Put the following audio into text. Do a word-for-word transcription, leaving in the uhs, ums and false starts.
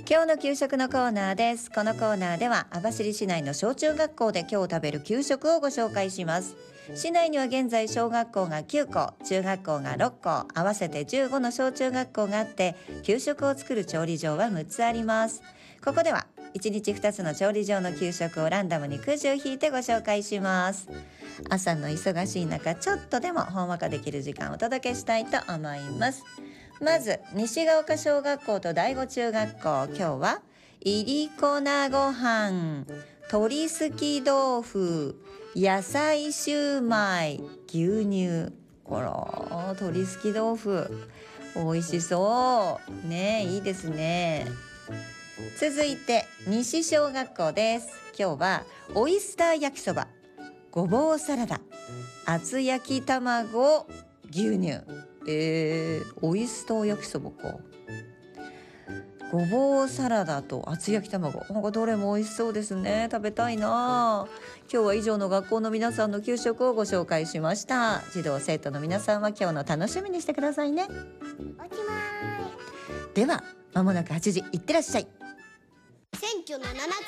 今日の給食のコーナーです。このコーナーでは網走市内の小中学校で今日食べる給食をご紹介します。市内には現在小学校がきゅうこ、中学校がろっこ、合わせてじゅうごの小中学校があって、給食を作る調理場はむっつあります。ここではいちにちふたつの調理場の給食をランダムにくじを引いてご紹介します。朝の忙しい中、ちょっとでもほんわかできる時間をお届けしたいと思います。まず西が丘小学校と第五中学校、今日はいりこなご飯、鶏すき豆腐、野菜シューマイ、牛乳。こら、鶏すき豆腐美味しそうね。いいですね。続いて西小学校です。今日はオイスター焼きそば、ごぼうサラダ、厚焼き卵、牛乳。えー、オイスター焼きそばか。ごぼうサラダと厚焼き卵、なんかどれも美味しそうですね。食べたいな。今日は以上の学校の皆さんの給食をご紹介しました。児童生徒の皆さんは今日の楽しみにしてくださいね。 おしまい。 ではまもなくはちじ、いってらっしゃい。 選挙の七つ